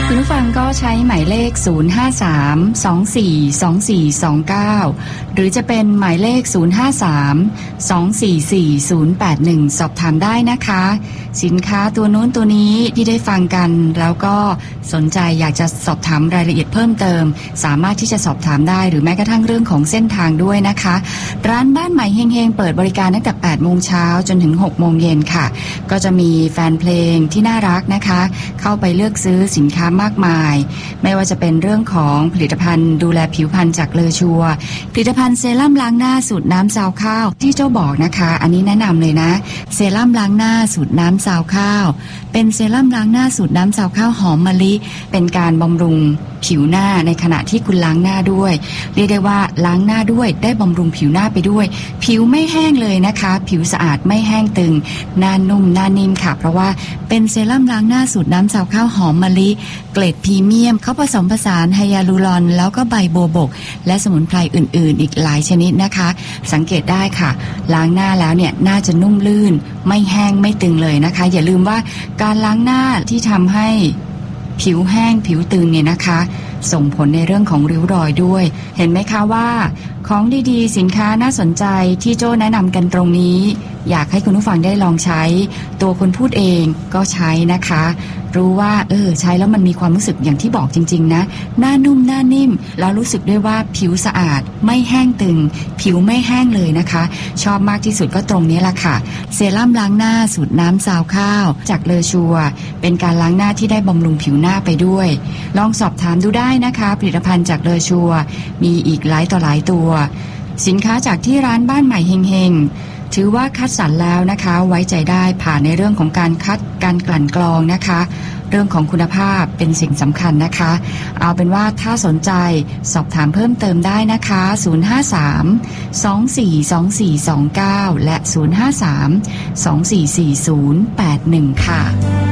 คุณผู้ฟังก็ใช้หมายเลข053242429หรือจะเป็นหมายเลข053244081สอบถามได้นะคะสินค้าตัวนู้นตัวนี้ที่ได้ฟังกันแล้วก็สนใจอยากจะสอบถามรายละเอียดเพิ่มเติมสามารถที่จะสอบถามได้หรือแม้กระทั่งเรื่องของเส้นทางด้วยนะคะร้านบ้านใหม่เฮงๆเปิดบริการตั้งแต่ 8 โมงเช้าจนถึง 6 โมงเย็นค่ะก็จะมีแฟนเพลงที่น่ารักนะคะเข้าไปเลือกซื้อสินค้ามากมายไม่ว่าจะเป็นเรื่องของผลิตภัณฑ์ดูแลผิวพรรณจากเลอชัวผลิตภัณฑ์เซรั่มล้างหน้าสูตรน้ำซาวข้าวที่เจ้าบอกนะคะอันนี้แนะนำเลยนะเซรั่มล้างหน้าสูตรน้ำซาวข้าวเป็นเซรั่มล้างหน้าสูตรน้ำซาวข้าวหอมมะลิเป็นการบำรุงผิวหน้าในขณะที่คุณล้างหน้าด้วยเรียกได้ว่าล้างหน้าด้วยได้บำรุงผิวหน้าไปด้วยผิวไม่แห้งเลยนะคะผิวสะอาดไม่แห้งตึงหน้านุ่มหน้านิ่มค่ะเพราะว่าเป็นเซรั่มล้างหน้าสูตรน้ำซาวข้าวหอมมะลิเกรดพรีเมียมเขาผสมผสานไฮยาลูรอนแล้วก็ใบโบวบกและสมุนไพรอื่นๆอีกหลายชนิดนะคะสังเกตได้ค่ะล้างหน้าแล้วเนี่ยน่าจะนุ่มลื่นไม่แห้งไม่ตึงเลยนะคะอย่าลืมว่าการล้างหน้าที่ทำให้ผิวแห้งผิวตึงเนี่ยนะคะส่งผลในเรื่องของริ้วรอยด้วยเห็นไหมคะว่าของดีๆสินค้าน่าสนใจที่โจ้แนะนำกันตรงนี้อยากให้คุณผู้ฟังได้ลองใช้ตัวคนพูดเองก็ใช้นะคะรู้ว่าใช้แล้วมันมีความรู้สึกอย่างที่บอกจริงๆนะหน้านุ่มหน้านิ่มแล้วรู้สึกด้วยว่าผิวสะอาดไม่แห้งตึงผิวไม่แห้งเลยนะคะชอบมากที่สุดก็ตรงนี้ล่ะค่ะเซรั่มล้างหน้าสูตรน้ำซาวข้าวจากเลอชัวเป็นการล้างหน้าที่ได้บำรุงผิวหน้าไปด้วยลองสอบถามดูได้นะคะผลิตภัณฑ์จากเลอชัวมีอีกหลายต่อหลายตัวสินค้าจากที่ร้านบ้านใหม่เฮงๆถือว่าคัดสรรแล้วนะคะไว้ใจได้ผ่านในเรื่องของการคัดการกลั่นกรองนะคะเรื่องของคุณภาพเป็นสิ่งสำคัญนะคะเอาเป็นว่าถ้าสนใจสอบถามเพิ่มเติมได้นะคะ053-242429และ053-244081ค่ะ